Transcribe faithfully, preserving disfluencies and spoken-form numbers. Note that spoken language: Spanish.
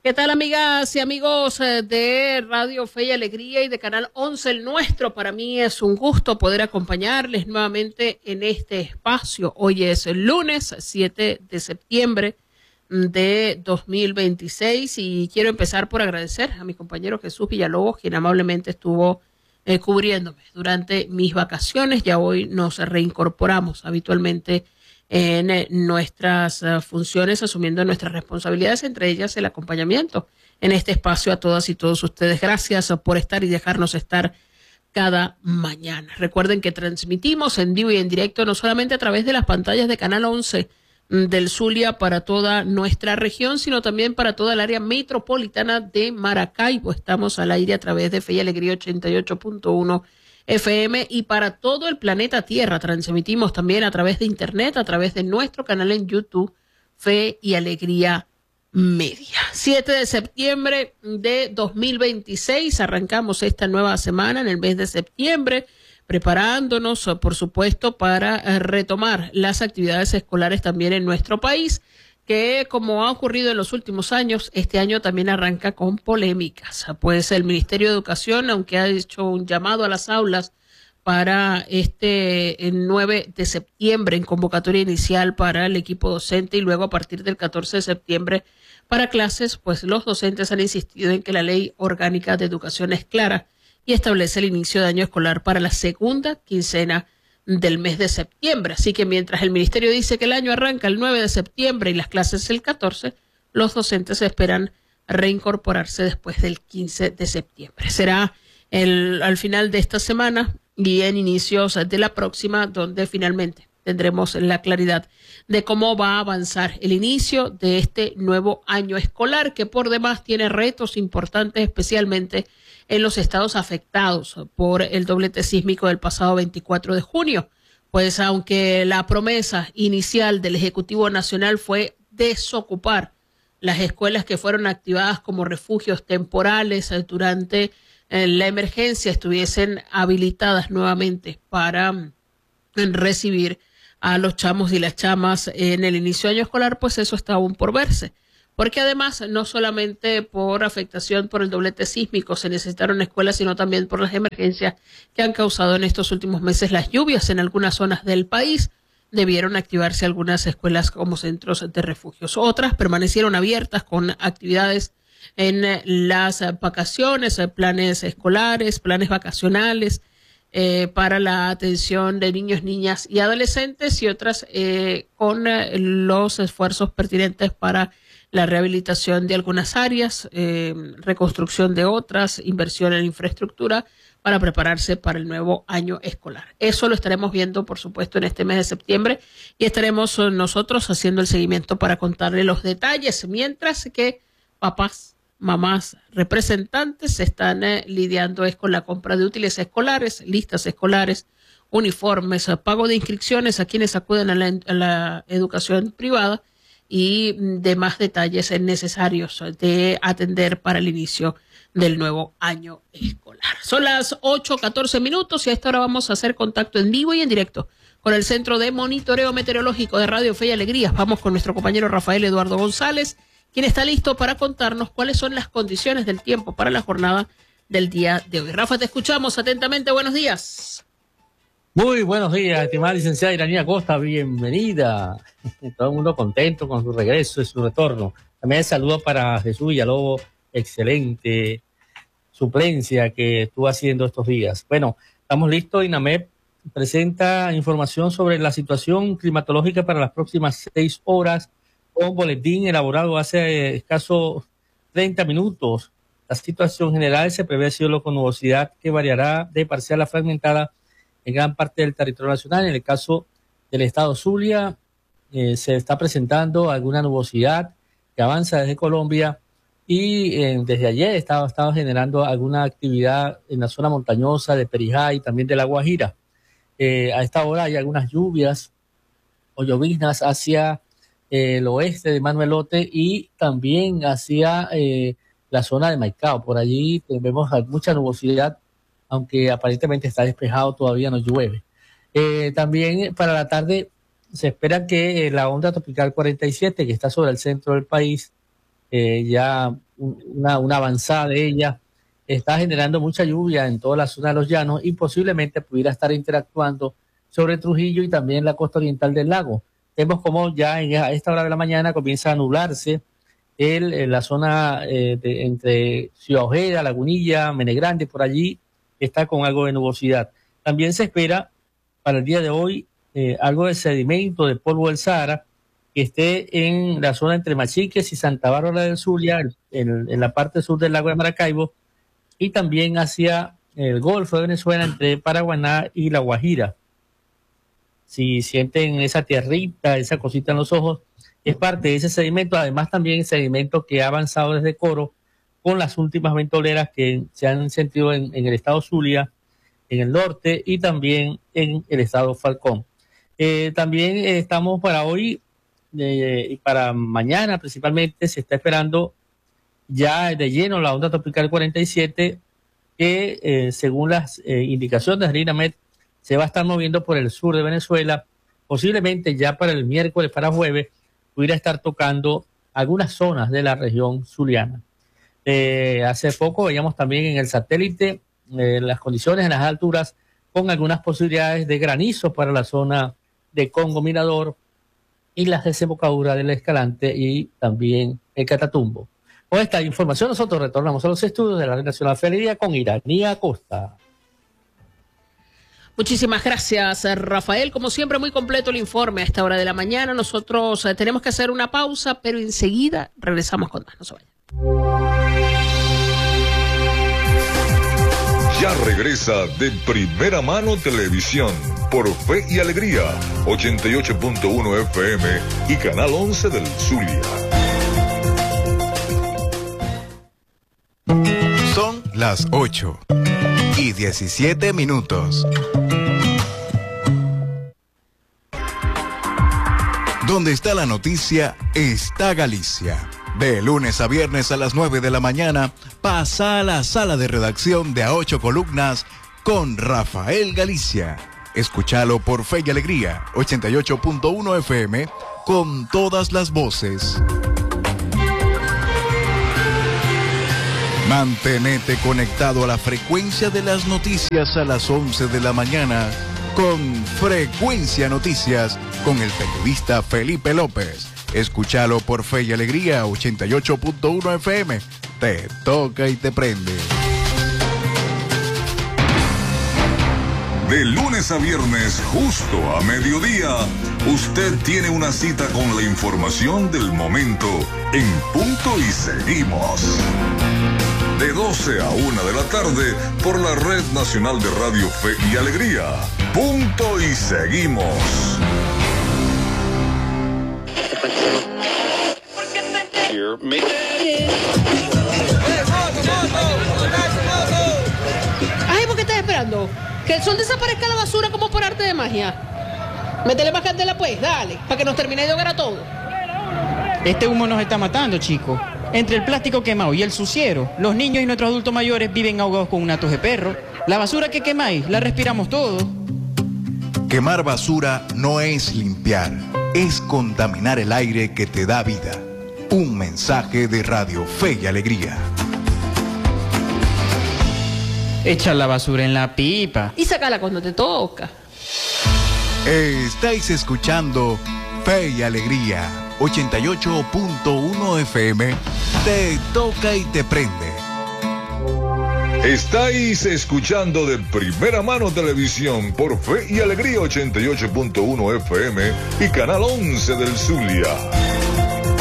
¿Qué tal, amigas y amigos eh, de Radio Fe y Alegría y de Canal once, el nuestro? Para mí es un gusto poder acompañarles nuevamente en este espacio. Hoy es el lunes siete de septiembre de dos mil veintiséis y quiero empezar por agradecer a mi compañero Jesús Villalobos, quien amablemente estuvo eh, cubriéndome durante mis vacaciones. Ya hoy nos reincorporamos habitualmente en eh, nuestras uh, funciones, asumiendo nuestras responsabilidades, entre ellas el acompañamiento en este espacio a todas y todos ustedes. Gracias uh, por estar y dejarnos estar cada mañana. Recuerden que transmitimos en vivo y en directo, no solamente a través de las pantallas de Canal once mm, del Zulia para toda nuestra región, sino también para toda el área metropolitana de Maracaibo. Estamos al aire a través de Fe y Alegría ochenta y ocho punto uno F M y para todo el planeta Tierra. Transmitimos también a través de internet, a través de nuestro canal en YouTube, Fe y Alegría Media. siete de septiembre de dos mil veintiséis, arrancamos esta nueva semana en el mes de septiembre, preparándonos, por supuesto, para retomar las actividades escolares también en nuestro país, que, como ha ocurrido en los últimos años, este año también arranca con polémicas. Pues el Ministerio de Educación, aunque ha hecho un llamado a las aulas para este nueve de septiembre en convocatoria inicial para el equipo docente y luego a partir del catorce de septiembre para clases, pues los docentes han insistido en que la Ley Orgánica de Educación es clara y establece el inicio de año escolar para la segunda quincena del mes de septiembre. Así que mientras el ministerio dice que el año arranca el nueve de septiembre y las clases el catorce, los docentes esperan reincorporarse después del quince de septiembre. Será el, al final de esta semana y en inicios de la próxima donde finalmente tendremos la claridad de cómo va a avanzar el inicio de este nuevo año escolar, que por demás tiene retos importantes, especialmente en los estados afectados por el doblete sísmico del pasado veinticuatro de junio. Pues aunque la promesa inicial del Ejecutivo Nacional fue desocupar las escuelas que fueron activadas como refugios temporales durante eh, la emergencia, estuviesen habilitadas nuevamente para recibir a los chamos y las chamas en el inicio de año escolar, pues eso está aún por verse. Porque además, no solamente por afectación por el doblete sísmico se necesitaron escuelas, sino también por las emergencias que han causado en estos últimos meses las lluvias en algunas zonas del país. Debieron activarse algunas escuelas como centros de refugios. Otras permanecieron abiertas con actividades en las vacaciones, planes escolares, planes vacacionales, eh, para la atención de niños, niñas y adolescentes, y otras eh, con eh, los esfuerzos pertinentes para la rehabilitación de algunas áreas, eh, reconstrucción de otras, inversión en infraestructura para prepararse para el nuevo año escolar. Eso lo estaremos viendo, por supuesto, en este mes de septiembre y estaremos nosotros haciendo el seguimiento para contarle los detalles, mientras que papás, mamás, representantes están eh, lidiando es con la compra de útiles escolares, listas escolares, uniformes, pago de inscripciones a quienes acuden a la, a la educación privada y demás detalles necesarios de atender para el inicio del nuevo año escolar. Son las ocho catorce minutos y a esta hora vamos a hacer contacto en vivo y en directo con el Centro de Monitoreo Meteorológico de Radio Fe y Alegría. Vamos con nuestro compañero Rafael Eduardo González, quien está listo para contarnos cuáles son las condiciones del tiempo para la jornada del día de hoy. Rafa, te escuchamos atentamente. Buenos días. Muy buenos días, estimada licenciada Iranía Costa, bienvenida. Todo el mundo contento con su regreso y su retorno. También saludo para Jesús Villalobos, excelente suplencia que estuvo haciendo estos días. Bueno, estamos listos. INAMED presenta información sobre la situación climatológica para las próximas seis horas, con boletín elaborado hace escasos treinta minutos. La situación general se prevé cielo con nubosidad que variará de parcial a fragmentada en gran parte del territorio nacional. En el caso del estado Zulia, eh, se está presentando alguna nubosidad que avanza desde Colombia y eh, desde ayer estaba, estaba generando alguna actividad en la zona montañosa de Perijá y también de La Guajira. Eh, a esta hora hay algunas lluvias o lloviznas hacia eh, el oeste de Manuelote y también hacia eh, la zona de Maicao. Por allí vemos mucha nubosidad, aunque aparentemente está despejado, todavía no llueve. Eh, también para la tarde se espera que eh, la onda tropical cuarenta y siete, que está sobre el centro del país, eh, ya una, una avanzada de ella está generando mucha lluvia en toda la zona de los llanos y posiblemente pudiera estar interactuando sobre Trujillo y también la costa oriental del lago. Vemos como ya en esta hora de la mañana comienza a nublarse el, en la zona eh, de, entre Ciudad Ojeda, Lagunilla, Menegrande, por allí está con algo de nubosidad. También se espera para el día de hoy eh, algo de sedimento, de polvo del Sahara, que esté en la zona entre Machiques y Santa Bárbara del Zulia, en, en la parte sur del lago de Maracaibo, y también hacia el Golfo de Venezuela, entre Paraguaná y La Guajira. Si sienten esa tierrita, esa cosita en los ojos, es parte de ese sedimento. Además, también sedimento que ha avanzado desde Coro con las últimas ventoleras que se han sentido en, en el estado Zulia, en el norte y también en el estado Falcón. Eh, también eh, estamos para hoy eh, y para mañana principalmente se está esperando ya de lleno la onda tropical cuarenta y siete que eh, según las eh, indicaciones de RINAMED se va a estar moviendo por el sur de Venezuela, posiblemente ya para el miércoles, para jueves, pudiera estar tocando algunas zonas de la región zuliana. Eh, hace poco veíamos también en el satélite eh, las condiciones en las alturas con algunas posibilidades de granizo para la zona de Congo Mirador y las desembocaduras del Escalante y también el Catatumbo. Con esta información nosotros retornamos a los estudios de la Red Nacional Fe y Alegría con Iranía Costa. Muchísimas gracias, Rafael. Como siempre, muy completo el informe a esta hora de la mañana. Nosotros eh, tenemos que hacer una pausa, pero enseguida regresamos con más. No se vayan. Ya regresa de Primera Mano Televisión por Fe y Alegría, ochenta y ocho punto uno F M y Canal once del Zulia. Son las ocho y diecisiete minutos. Donde está la noticia, está Galicia. De lunes a viernes a las nueve de la mañana, pasa a la sala de redacción de A Ocho Columnas con Rafael Galicia. Escúchalo por Fe y Alegría, ochenta y ocho punto uno F M, con todas las voces. Mantenete conectado a la frecuencia de las noticias a las once de la mañana con Frecuencia Noticias con el periodista Felipe López. Escúchalo por Fe y Alegría, ochenta y ocho punto uno F M. Te toca y te prende. De lunes a viernes, justo a mediodía, usted tiene una cita con la información del momento en Punto y Seguimos. De doce a una de la tarde por la Red Nacional de Radio Fe y Alegría. Punto y Seguimos. Ay, ¿por qué estás esperando? Que el sol desaparezca la basura como por arte de magia. Métele más candela pues, dale, para que nos termine de ahogar a todos. Este humo nos está matando, chicos. Entre el plástico quemado y el suciero, los niños y nuestros adultos mayores viven ahogados con un atos de perro. La basura que quemáis, la respiramos todos. Quemar basura no es limpiar, es contaminar el aire que te da vida. Un mensaje de Radio Fe y Alegría. Echa la basura en la pipa. Y sácala cuando te toca. Estáis escuchando Fe y Alegría, ochenta y ocho punto uno F M. Te toca y te prende. Estáis escuchando de Primera Mano Televisión por Fe y Alegría, ochenta y ocho punto uno F M y Canal once del Zulia.